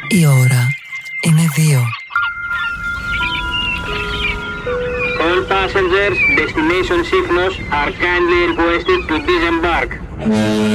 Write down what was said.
Η ώρα είναι 2. All passengers, destination Sifnos are kindly requested to disembark.